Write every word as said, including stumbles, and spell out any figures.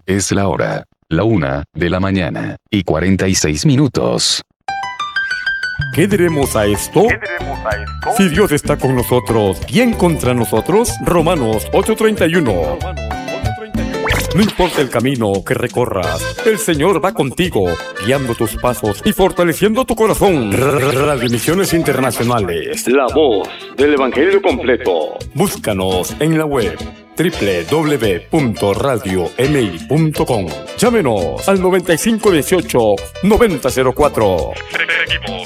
Es la hora, la una de la mañana y cuarenta y seis minutos. ¿Qué diremos a esto? ¿Qué diremos a esto? Si Dios está con nosotros, ¿quién contra nosotros? Romanos ocho treinta y uno. No importa el camino que recorras, el Señor va contigo, guiando tus pasos y fortaleciendo tu corazón. Radio Misiones Internacionales, la voz del Evangelio completo. Búscanos en la web doble u doble u doble u punto radio m i punto com. Llámenos al noventa y cinco dieciocho noventa cero cuatro. Seguimos